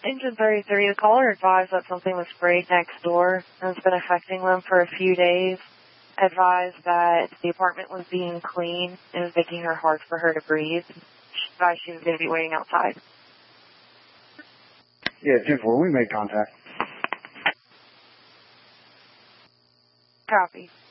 Engine 33, the caller advised that something was sprayed next door and it's been affecting them for a few days. Advised that the apartment was being clean and was making it hard for her to breathe. She advised she was going to be waiting outside. Yeah, 2-4, we made contact. Copy.